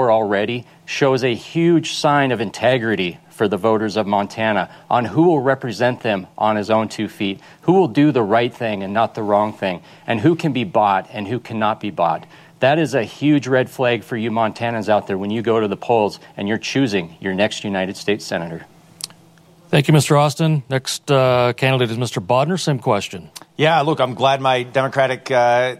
score already shows a huge sign of integrity for the voters of Montana on who will represent them on his own 2 feet, who will do the right thing and not the wrong thing, and who can be bought and who cannot be bought. That is a huge red flag for you Montanans out there when you go to the polls and you're choosing your next United States Senator. Thank you, Mr. Austin. Next candidate is Mr. Bodner. Same question. Yeah, look, I'm glad my Democratic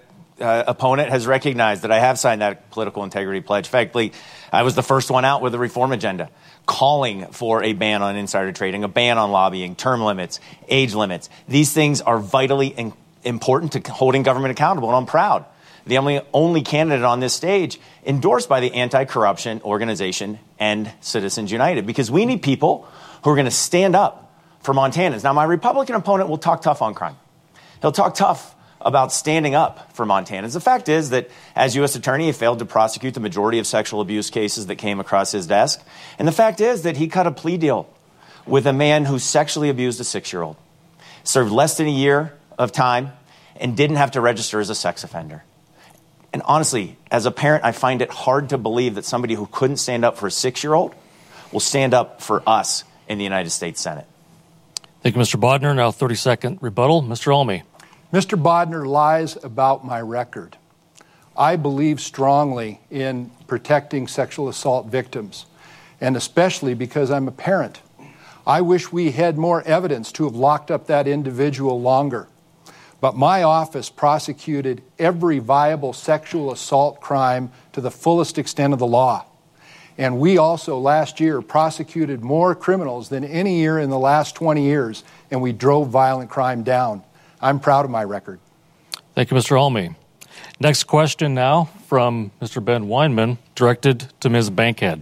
opponent has recognized that I have signed that political integrity pledge. Frankly, I was the first one out with a reform agenda, calling for a ban on insider trading, a ban on lobbying, term limits, age limits. These things are vitally important to holding government accountable, and I'm proud. The only candidate on this stage endorsed by the anti-corruption organization and Citizens United, because we need people who are going to stand up for Montanans. Now, my Republican opponent will talk tough on crime. He'll talk tough about standing up for Montanans. The fact is that as U.S. Attorney, he failed to prosecute the majority of sexual abuse cases that came across his desk. And the fact is that he cut a plea deal with a man who sexually abused a 6-year-old, served less than a year of time, and didn't have to register as a sex offender. And honestly, as a parent, I find it hard to believe that somebody who couldn't stand up for a 6-year-old will stand up for us in the United States Senate. Thank you, Mr. Bodner. Now 30-second rebuttal. Mr. Olney. Mr. Bodner lies about my record. I believe strongly in protecting sexual assault victims, and especially because I'm a parent. I wish we had more evidence to have locked up that individual longer. But my office prosecuted every viable sexual assault crime to the fullest extent of the law. And we also last year prosecuted more criminals than any year in the last 20 years, and we drove violent crime down. I'm proud of my record. Thank you, Mr. Olney. Next question now from Mr. Ben Weinman, directed to Ms. Bankhead.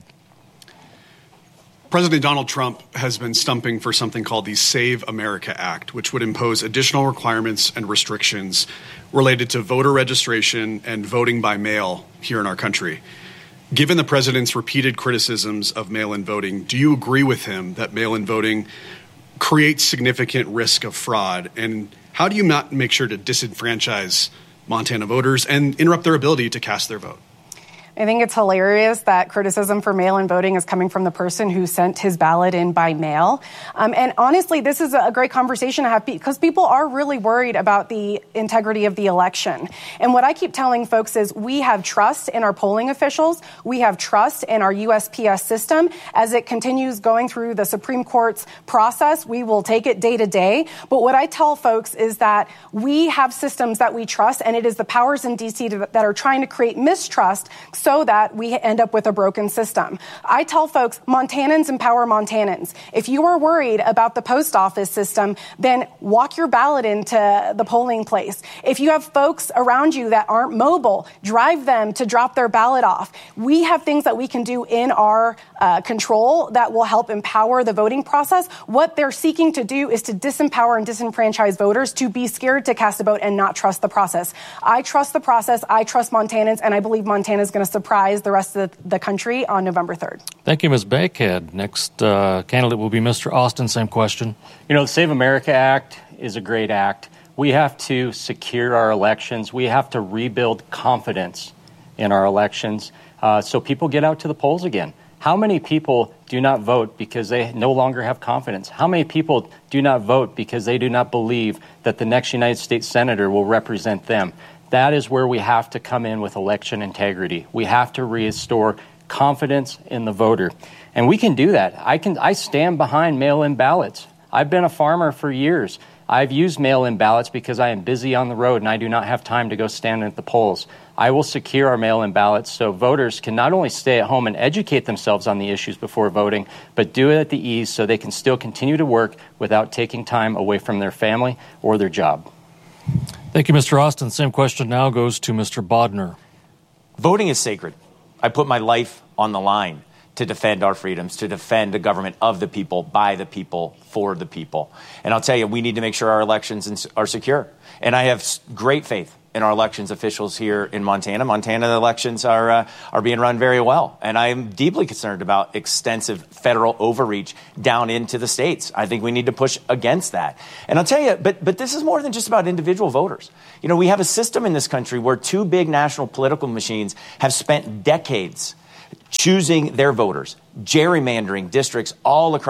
President Donald Trump has been stumping for something called the Save America Act, which would impose additional requirements and restrictions related to voter registration and voting by mail here in our country. Given the president's repeated criticisms of mail-in voting, do you agree with him that mail-in voting creates significant risk of fraud? And how do you not make sure to disenfranchise Montana voters and interrupt their ability to cast their vote? I think it's hilarious that criticism for mail-in voting is coming from the person who sent his ballot in by mail. And honestly, this is a great conversation to have because people are really worried about the integrity of the election. And what I keep telling folks is we have trust in our polling officials. We have trust in our USPS system. As it continues going through the Supreme Court's process, we will take it day to day. But what I tell folks is that we have systems that we trust, and it is the powers in D.C. that are trying to create mistrust so that we end up with a broken system. I tell folks, Montanans empower Montanans. If you are worried about the post office system, then walk your ballot into the polling place. If you have folks around you that aren't mobile, drive them to drop their ballot off. We have things that we can do in our control that will help empower the voting process. What they're seeking to do is to disempower and disenfranchise voters to be scared to cast a vote and not trust the process. I trust the process. I trust Montanans, and I believe Montana is going to surprise the rest of the country on November 3rd. Thank you, Ms. Bankhead. Next candidate will be Mr. Austin. Same question. You know, the Save America Act is a great act. We have to secure our elections. We have to rebuild confidence in our elections so people get out to the polls again. How many people do not vote because they no longer have confidence? How many people do not vote because they do not believe that the next United States Senator will represent them? That is where we have to come in with election integrity. We have to restore confidence in the voter. And we can do that. I stand behind mail-in ballots. I've been a farmer for years. I've used mail-in ballots because I am busy on the road and I do not have time to go stand at the polls. I will secure our mail-in ballots so voters can not only stay at home and educate themselves on the issues before voting, but do it at the ease so they can still continue to work without taking time away from their family or their job. Thank you, Mr. Austin. Same question now goes to Mr. Bodner. Voting is sacred. I put my life on the line to defend our freedoms, to defend a government of the people, by the people, for the people. And I'll tell you, we need to make sure our elections are secure. And I have great faith in our elections officials here in Montana. Montana elections are being run very well. And I am deeply concerned about extensive federal overreach down into the states. I think we need to push against that. And I'll tell you, but this is more than just about individual voters. You know, we have a system in this country where two big national political machines have spent decades choosing their voters, gerrymandering districts all across